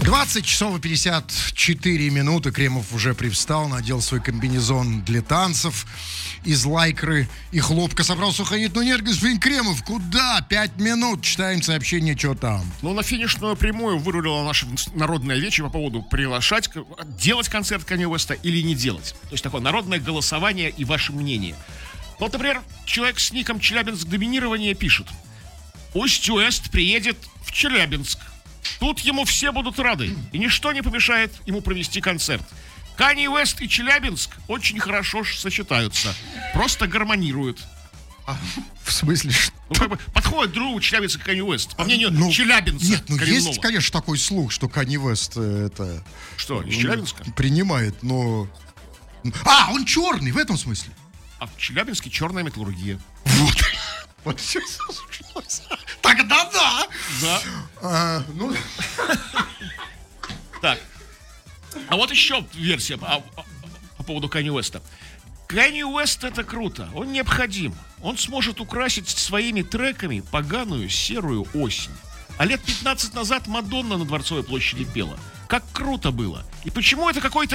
20 часов и 54 минуты. Кремов уже привстал, надел свой комбинезон для танцев из лайкры и хлопка. Собрался уходить. Ну нет, господин Кремов, куда? 5 минут. Читаем сообщение, что там. Ну, на финишную прямую вырулила наша народная вечь по поводу приглашать, делать концерт Канье Уэста или не делать. То есть такое народное голосование и ваше мнение. Вот, например, человек с ником Челябинск Доминирование пишет: пусть Уэст приедет в Челябинск. Тут ему все будут рады, и ничто не помешает ему провести концерт. Канье Уэст и Челябинск очень хорошо сочетаются, просто гармонируют. В смысле, что? Ну, как бы подходит другу Челябинск и Канье Уэст, по мнению Челябинца. Нет, ну коренного. есть, конечно, такой слух, что Канье Уэст это... Что, из Челябинска? Принимает, но... он черный, в этом смысле. А в Челябинске черная металлургия. Вот. Вот все сошлось. Тогда да. Да. Ну... Так. А вот еще версия по поводу Канье Уэста. Канье Уэст — это круто, он необходим. Он сможет украсить своими треками поганую серую осень. А лет 15 назад Мадонна на Дворцовой площади пела. Как круто было. И почему это какой-то